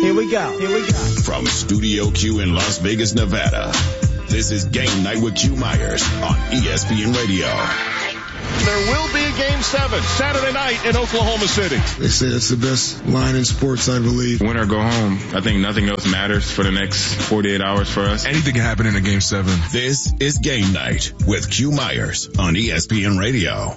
Here we go. From Studio Q in Las Vegas, Nevada, this is Game Night with Q Myers on ESPN Radio. There will be a Game 7 Saturday night in Oklahoma City. They say it's the best line in sports, I believe. Win or go home. I think nothing else matters for the next 48 hours for us. Anything can happen in a Game 7. This is Game Night with Q Myers on ESPN Radio.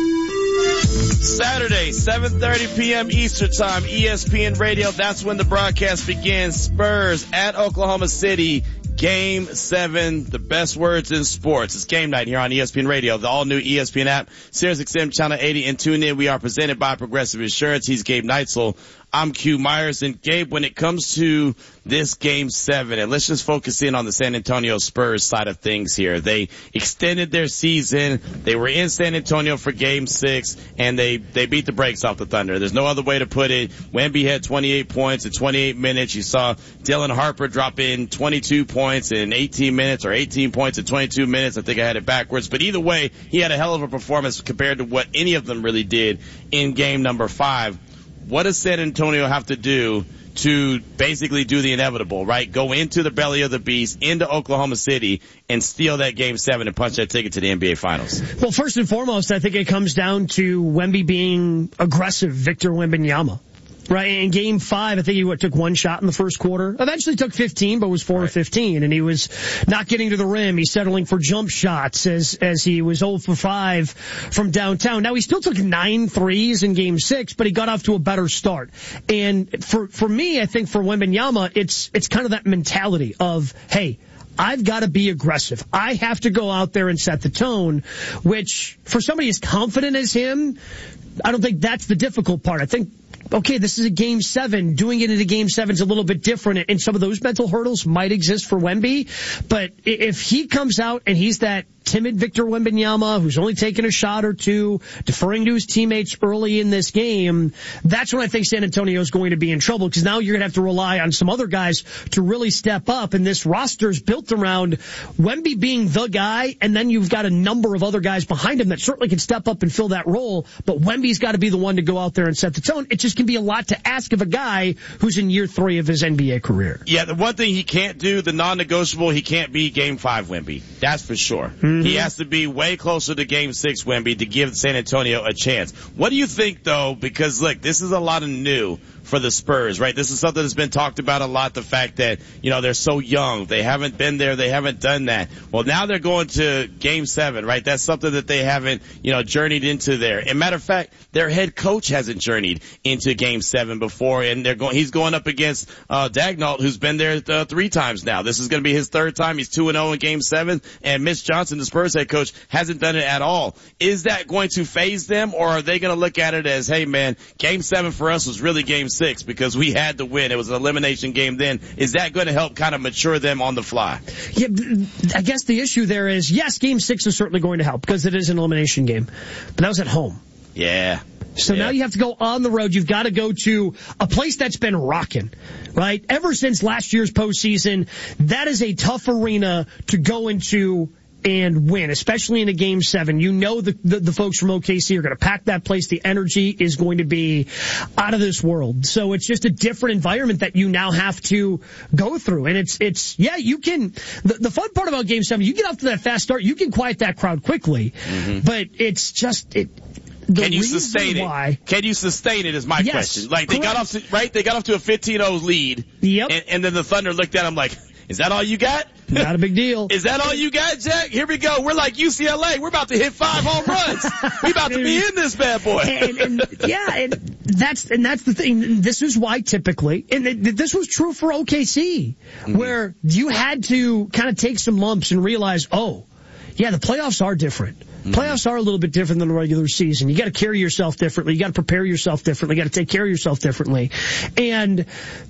Saturday, 7:30 p.m. Eastern Time, ESPN Radio. That's when the broadcast begins. Spurs at Oklahoma City. Game 7, the best words in sports. It's Game Night here on ESPN Radio, the all-new ESPN app, SiriusXM Channel 80, and tune in. We are presented by Progressive Insurance. He's Gabe Neitzel. I'm Q Myers. And Gabe, when it comes to this Game 7, and let's just focus in on the San Antonio Spurs side of things here. They extended their season. They were in San Antonio for Game 6, and they beat the brakes off the Thunder. There's no other way to put it. Wemby had 28 points in 28 minutes. You saw Dylan Harper drop in 22 points in 18 minutes, or 18 points in 22 minutes. I think I had it backwards. But either way, he had a hell of a performance compared to what any of them really did in game number 5. What does San Antonio have to do to basically do the inevitable, right? Go into the belly of the beast, into Oklahoma City, and steal that Game 7 and punch that ticket to the NBA Finals? Well, first and foremost, I think it comes down to Wemby being aggressive, Victor Wembanyama. Right, in Game 5, I think he took one shot in the first quarter. Eventually took 15, but was 4 of 15, and he was not getting to the rim. He's settling for jump shots as he was 0 for 5 from downtown. Now, he still took 9 threes in Game 6, but he got off to a better start. And for me, I think for Wembanyama, it's kind of that mentality of, hey, I've got to be aggressive. I have to go out there and set the tone, which for somebody as confident as him, I don't think that's the difficult part. I think, okay, this is a Game 7. Doing it in a Game 7 is a little bit different, and some of those mental hurdles might exist for Wemby. But if he comes out and he's that timid Victor Wembanyama who's only taken a shot or two, deferring to his teammates early in this game, that's when I think San Antonio is going to be in trouble, because now you're going to have to rely on some other guys to really step up. And this roster is built around Wemby being the guy, and then you've got a number of other guys behind him that certainly can step up and fill that role. But Wemby's got to be the one to go out there and set the tone. It just can be a lot to ask of a guy who's in year 3 of his NBA career. Yeah, the one thing he can't do, the non-negotiable, he can't be Game 5 Wemby. That's for sure. He has to be way closer to Game 6 Wemby to give San Antonio a chance. What do you think, though? Because, look, this is a lot of new for the Spurs, right? This is something that's been talked about a lot, the fact that, they're so young. They haven't been there. They haven't done that. Well, now they're going to Game 7, right? That's something that they haven't, journeyed into there. And matter of fact, their head coach hasn't journeyed into Game 7 before, and he's going up against Daigneault, who's been there 3 times now. This is going to be his 3rd time. He's 2-0 in Game 7, and Mitch Johnson, the Spurs head coach, hasn't done it at all. Is that going to phase them, or are they going to look at it as, hey, man, Game 7 for us was really Game 6 because we had to win. It was an elimination game then. Is that going to help kind of mature them on the fly? Yeah, I guess the issue there is, yes, Game 6 is certainly going to help because it is an elimination game, but that was at home. Yeah. So now you have to go on the road. You've got to go to a place that's been rocking, right? Ever since last year's postseason, that is a tough arena to go into and win, especially in a Game 7. The folks from OKC are going to pack that place. The energy is going to be out of this world. So it's just a different environment that you now have to go through. And you can, the fun part about Game 7, you get off to that fast start, you can quiet that crowd quickly. But it's just, can you sustain it? Can you sustain it is my question. Like, they got off to a 15-0 lead. Yep. And then the Thunder looked at them like, is that all you got? Not a big deal. Is that all you got, Jack? Here we go. We're like UCLA. We're about to hit 5 home runs. We're about to be in this bad boy. and that's the thing. This is why typically, and this was true for OKC, where you had to kind of take some lumps and realize, the playoffs are different. Playoffs are a little bit different than the regular season. You got to carry yourself differently. You got to prepare yourself differently. You got to take care of yourself differently. And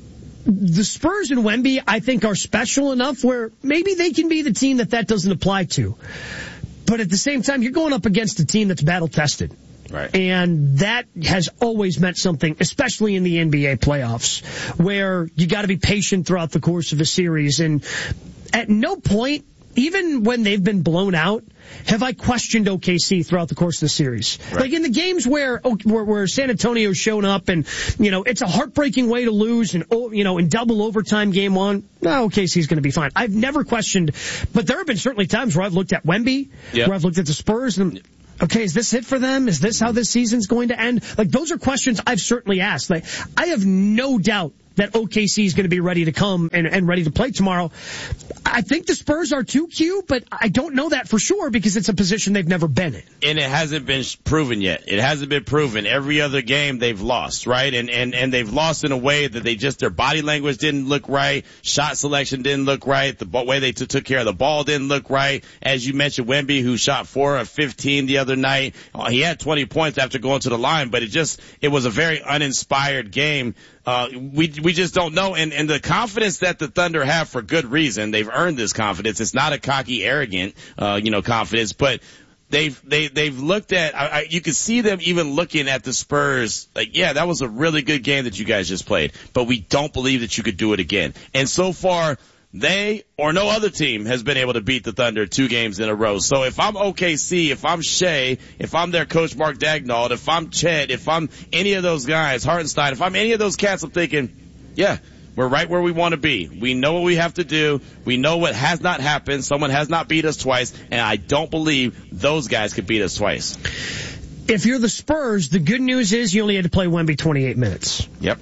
the Spurs and Wemby, I think, are special enough where maybe they can be the team that doesn't apply to. But at the same time, you're going up against a team that's battle-tested. Right. And that has always meant something, especially in the NBA playoffs, where you got to be patient throughout the course of a series. And at no point even when they've been blown out, have I questioned OKC throughout the course of the series? Right. Like in the games where San Antonio's shown up and, it's a heartbreaking way to lose and, in double overtime game one, no, OKC's going to be fine. I've never questioned, but there have been certainly times where I've looked at Wemby, where I've looked at the Spurs and, okay, is this it for them? Is this how this season's going to end? Like, those are questions I've certainly asked. Like, I have no doubt that OKC is going to be ready to come and ready to play tomorrow. I think the Spurs are too, Q, but I don't know that for sure because it's a position they've never been in. And it hasn't been proven yet. It hasn't been proven. Every other game they've lost, right? And they've lost in a way that their body language didn't look right, shot selection didn't look right, the way they took care of the ball didn't look right. As you mentioned, Wemby, who shot 4 of 15 the other night, he had 20 points after going to the line, but it was a very uninspired game. We just don't know. And the confidence that the Thunder have for good reason, they've earned this confidence. It's not a cocky, arrogant, confidence, but they've looked at, you can see them even looking at the Spurs, like, yeah, that was a really good game that you guys just played, but we don't believe that you could do it again. And so far, they or no other team has been able to beat the Thunder 2 games in a row. So if I'm OKC, if I'm Shea, if I'm their coach Mark Daigneault, if I'm Chet, if I'm any of those guys, Hartenstein, if I'm any of those cats, I'm thinking, yeah, we're right where we want to be. We know what we have to do. We know what has not happened. Someone has not beat us twice, and I don't believe those guys could beat us twice. If you're the Spurs, the good news is you only had to play Wemby 28 minutes. Yep.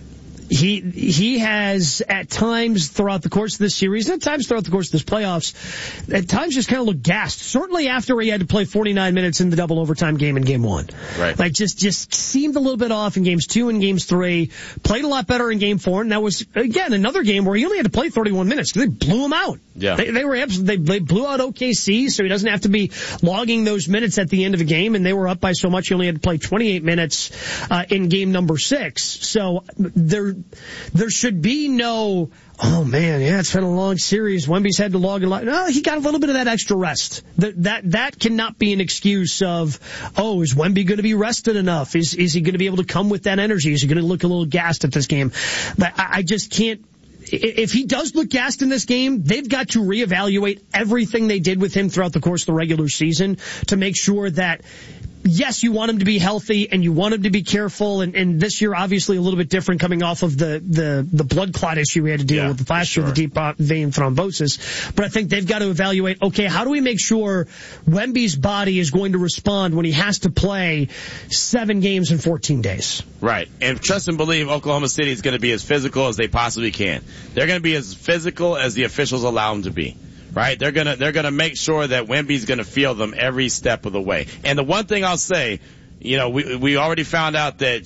He has at times throughout the course of this series, and at times throughout the course of this playoffs, at times just kind of looked gassed. Certainly after he had to play 49 minutes in the double overtime game in game 1. Right. Like just seemed a little bit off in games 2 and games 3. Played a lot better in game 4, and that was again another game where he only had to play 31 minutes because they blew him out. Yeah. They blew out OKC, so he doesn't have to be logging those minutes at the end of a game, and they were up by so much he only had to play 28 minutes in game number 6. So there should be no, oh man, yeah, it's been a long series. Wemby's had to log a lot. No, he got a little bit of that extra rest. That cannot be an excuse of, oh, is Wemby going to be rested enough? Is he going to be able to come with that energy? Is he going to look a little gassed at this game? But I just can't. If he does look gassed in this game, they've got to reevaluate everything they did with him throughout the course of the regular season to make sure that, yes, you want him to be healthy and you want him to be careful. And this year, obviously, a little bit different coming off of the blood clot issue we had to deal with last year, the deep vein thrombosis. But I think they've got to evaluate, okay, how do we make sure Wemby's body is going to respond when he has to play 7 games in 14 days? Right. And trust and believe Oklahoma City is going to be as physical as they possibly can. They're going to be as physical as the officials allow them to be. Right? They're gonna make sure that Wemby's gonna feel them every step of the way. And the one thing I'll say, we already found out that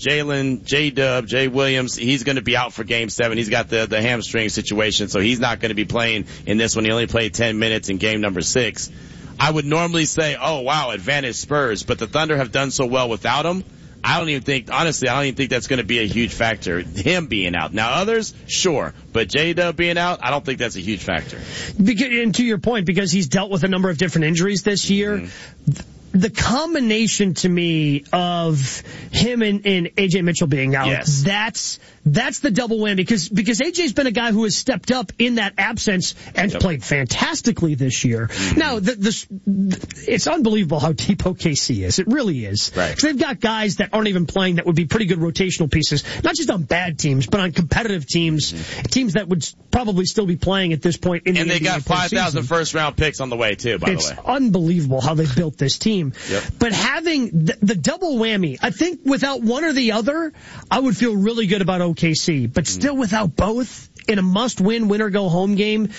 Jay Williams, he's gonna be out for game 7. He's got the hamstring situation, so he's not gonna be playing in this one. He only played 10 minutes in game number 6. I would normally say, oh wow, advantage Spurs, but the Thunder have done so well without him. I don't even think that's going to be a huge factor, him being out. Now others, sure, but J-Dub being out, I don't think that's a huge factor. And to your point, because he's dealt with a number of different injuries this year, the combination to me of him and AJ Mitchell being out, that's the double whammy because AJ's been a guy who has stepped up in that absence and played fantastically this year. Now, it's unbelievable how deep OKC is. It really is. Right. Because they've got guys that aren't even playing that would be pretty good rotational pieces, not just on bad teams, but on competitive teams, teams that would probably still be playing at this point in the NBA. And they got 5,000 first-round picks on the way, too, by the way. It's unbelievable how they built this team. Yep. But having the double whammy, I think without one or the other, I would feel really good about OKC. But still without both, in a must-win, win-or-go-home game,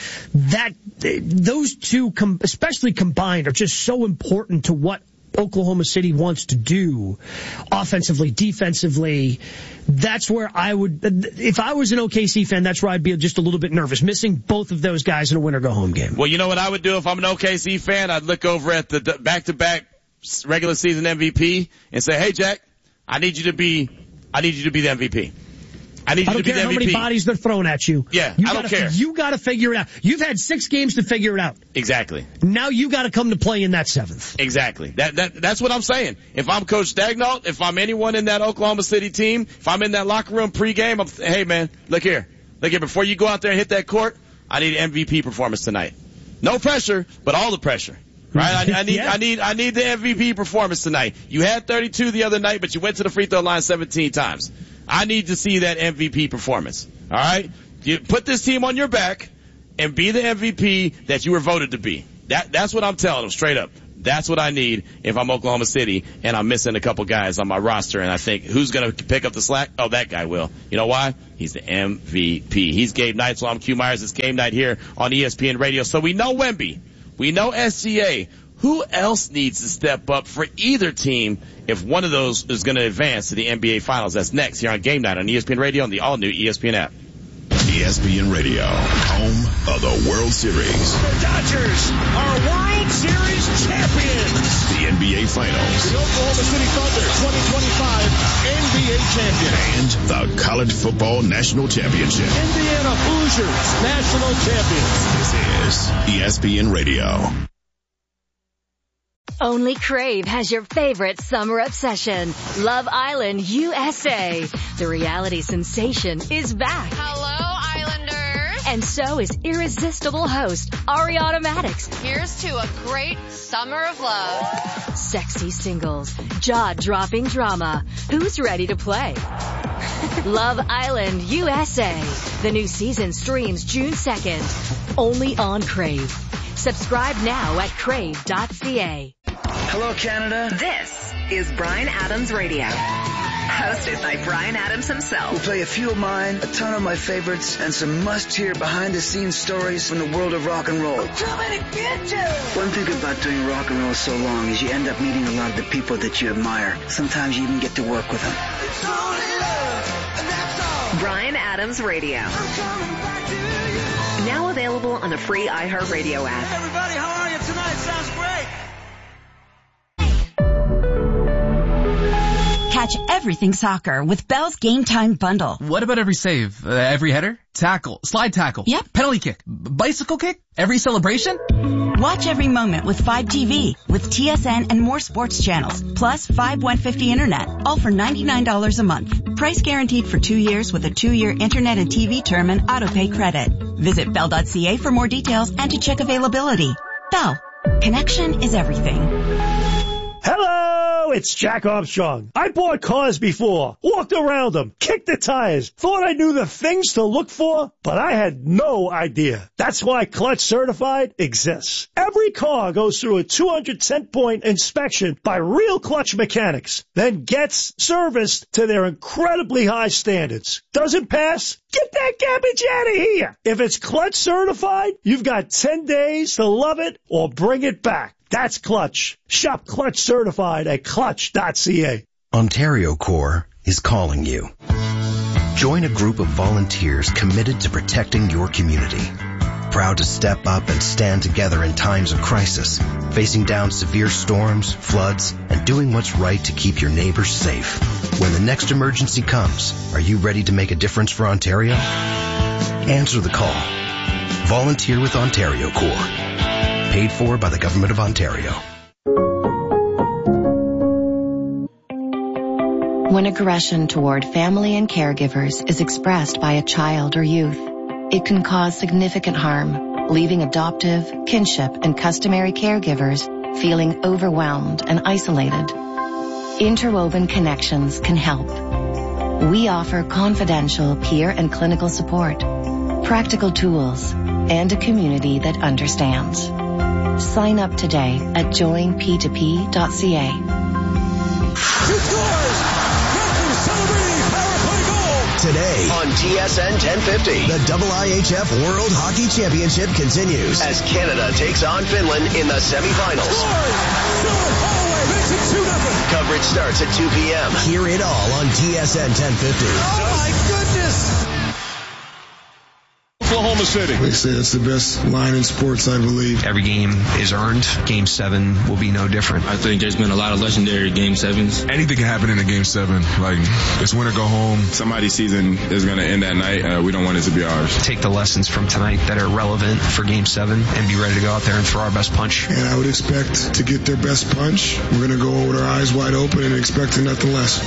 those two, especially combined, are just so important to what Oklahoma City wants to do offensively, defensively. That's where I would, if I was an OKC fan, that's where I'd be just a little bit nervous, missing both of those guys in a win-or-go-home game. Well, you know what I would do if I'm an OKC fan? I'd look over at the back-to-back regular season MVP and say, hey, Jack, I need you to be the MVP. I need you to be the MVP. I don't care how many bodies they're throwing at you. Yeah, I don't care. You got to figure it out. You've had 6 games to figure it out. Exactly. Now you got to come to play in that 7th. Exactly. That's what I'm saying. If I'm Coach Daigneault, if I'm anyone in that Oklahoma City team, if I'm in that locker room pregame, hey man, look here. Before you go out there and hit that court, I need an MVP performance tonight. No pressure, but all the pressure. Right? I need the MVP performance tonight. You had 32 the other night, but you went to the free throw line 17 times. I need to see that MVP performance. All right? You put this team on your back and be the MVP that you were voted to be. That's what I'm telling them straight up. That's what I need if I'm Oklahoma City and I'm missing a couple guys on my roster and I think, who's going to pick up the slack? Oh, that guy will. You know why? He's the MVP. He's Gabe Knight, so I'm Q Myers. It's Game Night here on ESPN Radio. So we know Wemby. We know SGA. Who else needs to step up for either team if one of those is going to advance to the NBA Finals? That's next here on Game Night on ESPN Radio and the all-new ESPN app. ESPN Radio, home of the World Series. The Dodgers are World Series champions. The NBA Finals. The Oklahoma City Thunder 2025 NBA champion. And the College Football National Championship. Indiana Hoosiers national champions. This is ESPN Radio. Only Crave has your favorite summer obsession, Love Island USA. The reality sensation is back. Hello, Islanders. And so is irresistible host Ariana Madix. Here's to a great summer of love. Sexy singles, jaw-dropping drama. Who's ready to play? Love Island USA. The new season streams June 2nd. Only on Crave. Subscribe now at crave.ca. Hello, Canada. This is Bryan Adams Radio. Hosted by Bryan Adams himself. We'll play a few of mine, a ton of my favorites, and some must-hear behind-the-scenes stories from the world of rock and roll. I'm coming to get you! One thing about doing rock and roll so long is you end up meeting a lot of the people that you admire. Sometimes you even get to work with them. It's only love, and that's all. Bryan Adams Radio. I'm coming back to you. Now available on the free iHeartRadio app. Hey, everybody, how are you tonight? Sounds great. Catch everything soccer with Bell's Game Time Bundle. What about every save? Every header? Tackle? Slide tackle? Yep. Penalty kick? Bicycle kick? Every celebration? Watch every moment with 5TV, with TSN and more sports channels, plus 5150 internet, all for $99 a month. Price guaranteed for 2 years with a 2-year internet and TV term and autopay credit. Visit Bell.ca for more details and to check availability. Bell. Connection is everything. Hello, it's Jack Armstrong. I bought cars before, walked around them, kicked the tires, thought I knew the things to look for, but I had no idea. That's why Clutch Certified exists. Every car goes through a 210-point inspection by real Clutch mechanics, then gets serviced to their incredibly high standards. Doesn't pass? Get that garbage out of here. If it's Clutch Certified, you've got 10 days to love it or bring it back. That's Clutch. Shop Clutch Certified at clutch.ca. Ontario Corps is calling you. Join a group of volunteers committed to protecting your community. Proud to step up and stand together in times of crisis, facing down severe storms, floods, and doing what's right to keep your neighbors safe. When the next emergency comes, are you ready to make a difference for Ontario? Answer the call. Volunteer with Ontario Corps. Paid for by the Government of Ontario. When aggression toward family and caregivers is expressed by a child or youth, it can cause significant harm, leaving adoptive, kinship, and customary caregivers feeling overwhelmed and isolated. Interwoven Connections can help. We offer confidential peer and clinical support, practical tools, and a community that understands. Sign up today at joinp2p.ca. Today on TSN 1050, the IIHF World Hockey Championship continues as Canada takes on Finland in the semifinals. Coverage starts at 2 p.m. Hear it all on TSN 1050. Oh my goodness! Oklahoma City. They say it's the best line in sports, I believe. Every game is earned. Game 7 will be no different. I think there's been a lot of legendary Game 7s. Anything can happen in a Game 7. Like, it's win or go home. Somebody's season is going to end that night. We don't want it to be ours. Take the lessons from tonight that are relevant for Game 7 and be ready to go out there and throw our best punch. And I would expect to get their best punch. We're going to go with our eyes wide open and expecting nothing less.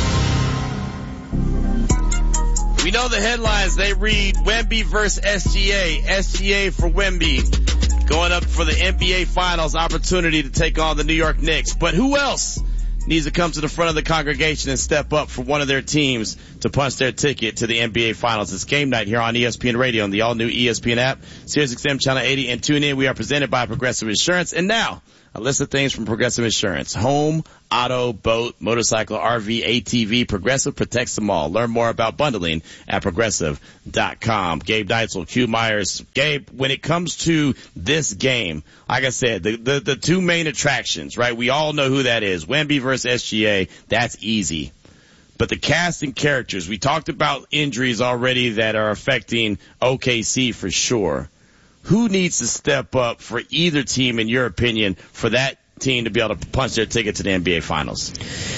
We know the headlines. They read Wemby versus SGA. SGA for Wemby. going up for the NBA Finals opportunity to take on the New York Knicks. But who else needs to come to the front of the congregation and step up for one of their teams to punch their ticket to the NBA Finals? It's game night here on ESPN Radio and the all-new ESPN app, SiriusXM Channel 80, and tune in. We are presented by Progressive Insurance. And now, a list of things from Progressive Insurance. Home, auto, boat, motorcycle, RV, ATV. Progressive protects them all. Learn more about bundling at Progressive.com. Gabe Deitzel, Q Myers. Gabe, when it comes to this game, like I said, the two main attractions, right? We all know who that is. Wemby versus SGA. That's easy. But the cast and characters, we talked about injuries already that are affecting OKC for sure. Who needs to step up for either team, in your opinion, for that team to be able to punch their ticket to the NBA Finals?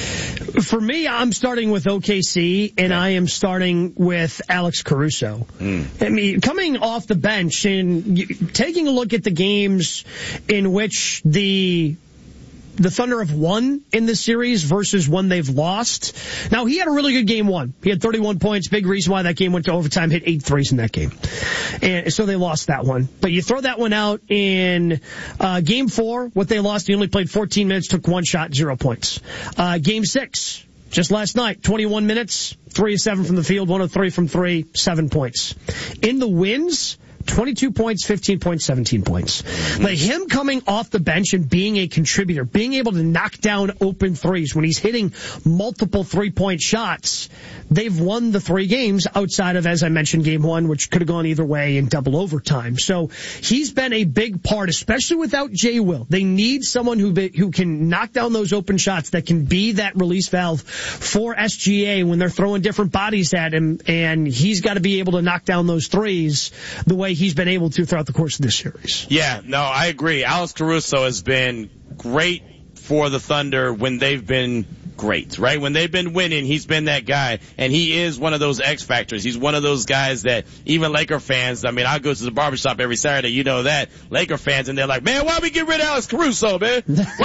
For me, I'm starting with OKC, and I am starting with Alex Caruso. I mean, coming off the bench and taking a look at the games in which the Thunder have won in this series versus when they've lost. Now, he had a really good game one. He had 31 points. Big reason why that game went to overtime, hit 8 threes in that game. And so they lost that one. But you throw that one out in game 4, what they lost, he only played 14 minutes, took 1 shot, 0 points. Game 6, just last night, 21 minutes, 3 of 7 from the field, 1 of 3 from 3, 7 points. In the wins, 22 points, 15 points, 17 points. Like him coming off the bench and being a contributor, being able to knock down open threes when he's hitting multiple 3-point shots, they've won the 3 games outside of, as I mentioned, game 1, which could have gone either way in double overtime. So he's been a big part, especially without Jay Will. They need someone who can knock down those open shots, that can be that release valve for SGA when they're throwing different bodies at him, and he's got to be able to knock down those threes the way he's been able to throughout the course of this series. Yeah, no, I agree. Alex Caruso has been great for the Thunder when they've been great, right? When they've been winning, he's been that guy, and he is one of those X factors. He's one of those guys that even Laker fans, I mean, I go to the barbershop every Saturday, you know that, Laker fans, and they're like, man, why we get rid of Alex Caruso, man?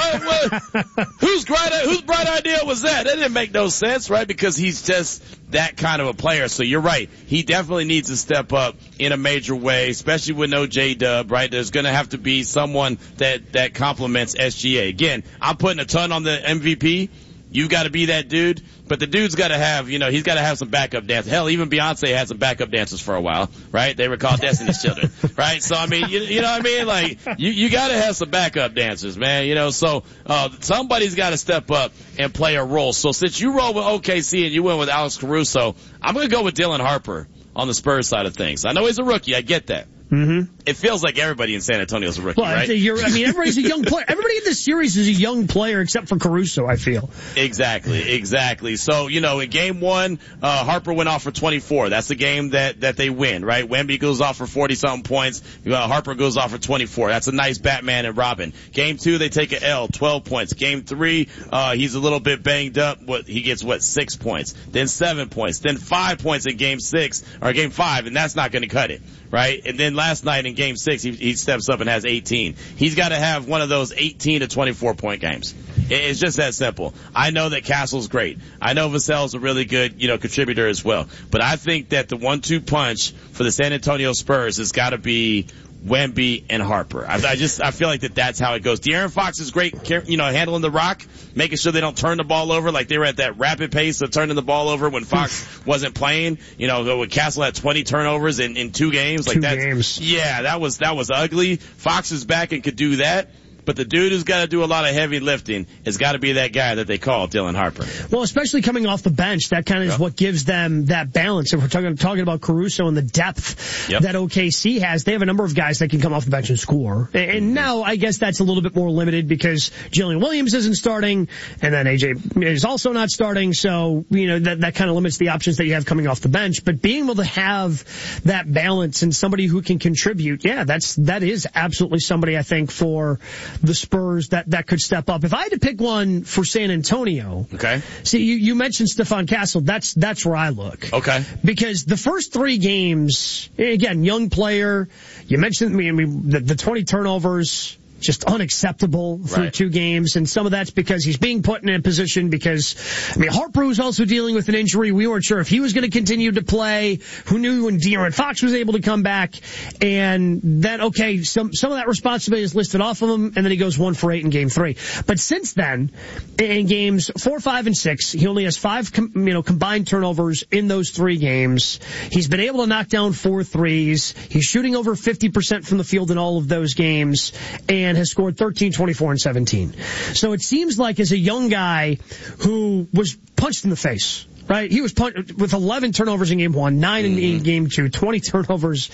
Whose bright idea was that? That didn't make no sense, right? Because he's just that kind of a player. So you're right. He definitely needs to step up in a major way, especially with no J-Dub, right? There's going to have to be someone that complements SGA. Again, I'm putting a ton on the MVP. You've got to be that dude, but the dude's got to have, he's got to have some backup dancers. Hell, even Beyonce had some backup dancers for a while, right? They were called Destiny's Children, right? So, I mean, you know what I mean? Like, you got to have some backup dancers, man, so somebody's got to step up and play a role. So since you roll with OKC and you went with Alex Caruso, I'm going to go with Dylan Harper on the Spurs side of things. I know he's a rookie. I get that. Mm-hmm. It feels like everybody in San Antonio is a rookie, right? Everybody's a young player. Everybody in this series is a young player except for Caruso, I feel. Exactly. So, in game 1, Harper went off for 24. That's the game that they win, right? Wemby goes off for 40-something points. Harper goes off for 24. That's a nice Batman and Robin. Game 2, they take an L, 12 points. Game 3, he's a little bit banged up. He gets 6 points. Then 7 points. Then 5 points in game 5, and that's not going to cut it, right? And then last night in game 6, he steps up and has 18. He's got to have one of those 18 to 24 point games. It's just that simple. I know that Castle's great. I know Vassell's a really good, contributor as well. But I think that the 1-2 punch for the San Antonio Spurs has got to be Wemby and Harper. I feel like that's how it goes. De'Aaron Fox is great, handling the rock, making sure they don't turn the ball over, like they were at that rapid pace of turning the ball over when Fox wasn't playing. When Castle had 20 turnovers in 2 games. Like that. Yeah, that was ugly. Fox is back and could do that. But the dude who's got to do a lot of heavy lifting has got to be that guy that they call Dylan Harper. Well, especially coming off the bench, that kind of is what gives them that balance. If we're talking about Caruso and the depth that OKC has, they have a number of guys that can come off the bench and score. And now I guess that's a little bit more limited because Jalen Williams isn't starting, and then AJ is also not starting. So, that kind of limits the options that you have coming off the bench. But being able to have that balance and somebody who can contribute, that is absolutely somebody I think for the Spurs that could step up. If I had to pick one for San Antonio, see, you mentioned Stephon Castle. That's where I look. Okay. Because the first 3 games, again, young player. You mentioned the 20 turnovers. just unacceptable through 2 games, and some of that's because he's being put in a position because, Harper's also dealing with an injury. We weren't sure if he was going to continue to play. Who knew when De'Aaron Fox was able to come back? And then, some of that responsibility is listed off of him, and then he goes 1 for 8 in Game 3. But since then, in Games 4, 5, and 6, he only has 5, combined turnovers in those 3 games. He's been able to knock down 4 threes. He's shooting over 50% from the field in all of those games, and has scored 13, 24, and 17. So it seems like as a young guy who was punched in the face, right? He was punched with 11 turnovers in Game 1, 9 in Game 2, 20 turnovers.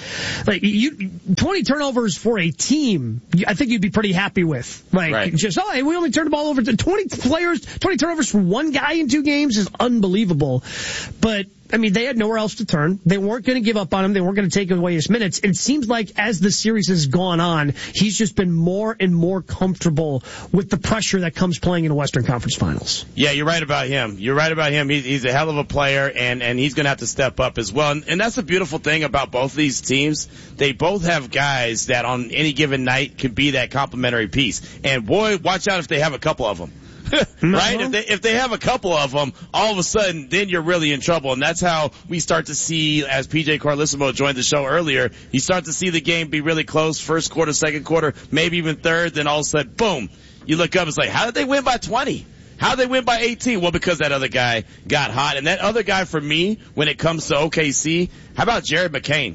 20 turnovers for a team, I think you'd be pretty happy with. Just, we only turned the ball over to 20 turnovers for one guy in 2 games is unbelievable. But they had nowhere else to turn. They weren't going to give up on him. They weren't going to take away his minutes. It seems like as the series has gone on, he's just been more and more comfortable with the pressure that comes playing in the Western Conference Finals. Yeah, you're right about him. He's a hell of a player, and he's going to have to step up as well. And that's the beautiful thing about both these teams. They both have guys that on any given night could be that complementary piece. And boy, watch out if they have a couple of them. Right? If they have a couple of them, all of a sudden, then you're really in trouble. And that's how we start to see, as PJ Carlissimo joined the show earlier, you start to see the game be really close, first quarter, second quarter, maybe even third, then all of a sudden, boom, you look up, it's like, how did they win by 20? How did they win by 18? Well, because that other guy got hot. And that other guy, for me, when it comes to OKC, how about Jared McCain?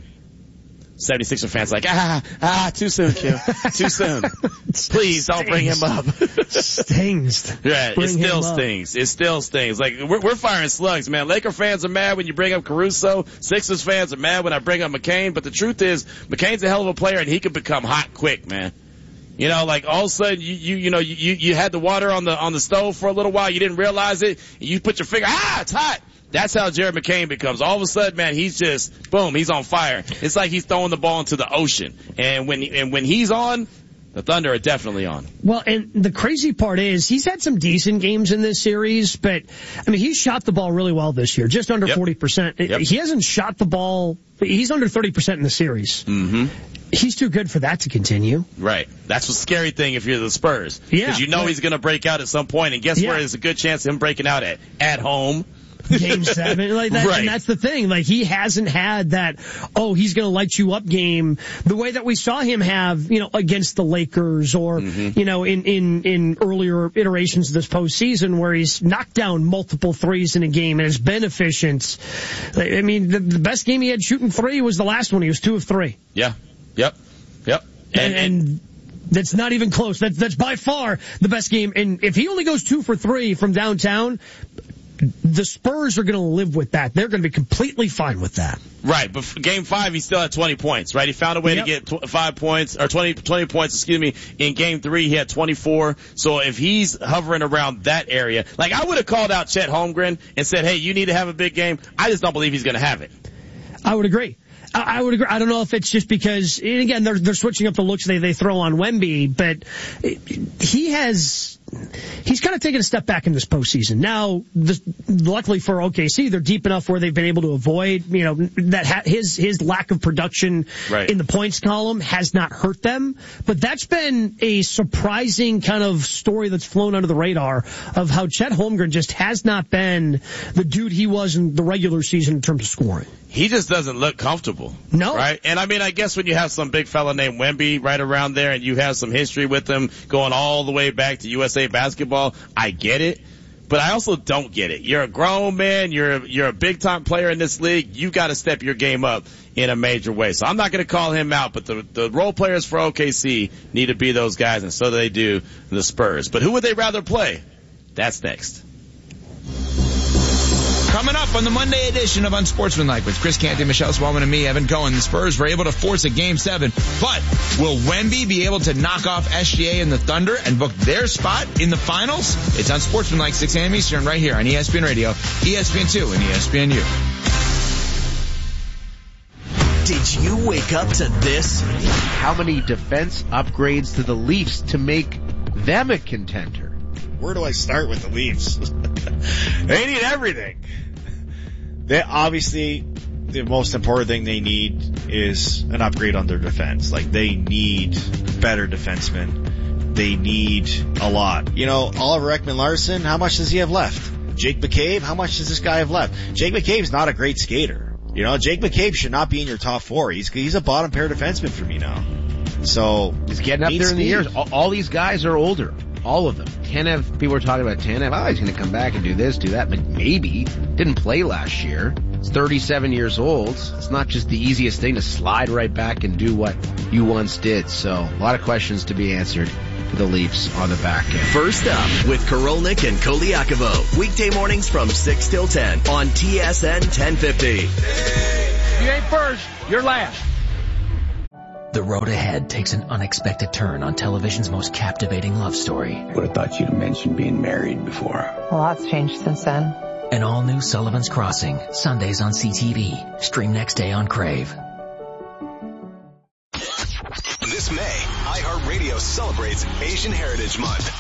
76er fans like, too soon, Q. Too soon. Please don't bring him up. Stings. Yeah, it still stings. It still stings. Like, we're firing slugs, man. Laker fans are mad when you bring up Caruso. Sixers fans are mad when I bring up McCain. But the truth is, McCain's a hell of a player, and he can become hot quick, man. All of a sudden, you had the water on the stove for a little while. You didn't realize it. And you put your finger, it's hot. That's how Jared McCain becomes. All of a sudden, man, he's just, boom, he's on fire. It's like he's throwing the ball into the ocean. And when he's on, the Thunder are definitely on. Well, and the crazy part is he's had some decent games in this series, but, he's shot the ball really well this year, just under 40%. Yep. He hasn't shot the ball, he's under 30% in the series. Mm-hmm. He's too good for that to continue. Right. That's the scary thing if you're the Spurs. Yeah. Because he's going to break out at some point, and guess where there's a good chance of him breaking out at home. Game 7, like that, right. And that's the thing. Like, he hasn't had that, he's going to light you up game the way that we saw him have, against the Lakers or, in earlier iterations of this postseason where he's knocked down multiple threes in a game and has been efficient. The best game he had shooting 3 was the last one. He was 2 of 3. Yeah. Yep. And that's not even close. That's by far the best game. And if he only goes 2 for 3 from downtown, the Spurs are going to live with that. They're going to be completely fine with that. Right, but for Game 5, he still had 20 points, right? He found a way to get 5 points, or 20 points, In Game 3, he had 24. So if he's hovering around that area, like, I would have called out Chet Holmgren and said, hey, you need to have a big game. I just don't believe he's going to have it. I would agree. I would agree. I don't know if it's just because, and again, they're switching up the looks they throw on Wemby, but he's kind of taken a step back in this postseason. Now, luckily for OKC, they're deep enough where they've been able to avoid, that his lack of production in the points column has not hurt them. But that's been a surprising kind of story that's flown under the radar of how Chet Holmgren just has not been the dude he was in the regular season in terms of scoring. He just doesn't look comfortable. No. Right? And I guess when you have some big fella named Wemby right around there and you have some history with him going all the way back to USA basketball, I get it. But I also don't get it. You're a grown man. You're a big time player in this league. You got to step your game up in a major way. So I'm not going to call him out, but the role players for OKC need to be those guys, and so they do the Spurs. But who would they rather play? That's next. Coming up on the Monday edition of Unsportsmanlike with Chris Canty, Michelle Swellman, and me, Evan Cohen. The Spurs were able to force a Game 7, but will Wemby be able to knock off SGA and the Thunder and book their spot in the finals? It's Unsportsmanlike, 6 a.m. Eastern, right here on ESPN Radio, ESPN2, and ESPNU. Did you wake up to this? How many defense upgrades to the Leafs to make them a contender? Where do I start with the Leafs? They need everything. They obviously, the most important thing they need is an upgrade on their defense. Like, they need better defensemen. they need a lot. You know, Oliver Ekman-Larsson, how much does he have left? Jake McCabe, how much does this guy have left? Jake McCabe's not a great skater. You know, Jake McCabe should not be in your top 4. He's a bottom pair defenseman for me now. So he's getting up there in the years. All these guys are older. All of them. Tanev, people were talking about Tanev. Oh, he's going to come back and do this, do that. But maybe. Didn't play last year. He's 37 years old. It's not just the easiest thing to slide right back and do what you once did. So a lot of questions to be answered for the Leafs on the back end. First up with Korolnik and Koliakovo. Weekday mornings from 6 till 10 on TSN 1050. You ain't first, you're last. The road ahead takes an unexpected turn on television's most captivating love story. Would have thought you'd have mentioned being married before. A lot's changed since then. An all-new Sullivan's Crossing, Sundays on CTV. Stream next day on Crave. This May, iHeartRadio celebrates Asian Heritage Month.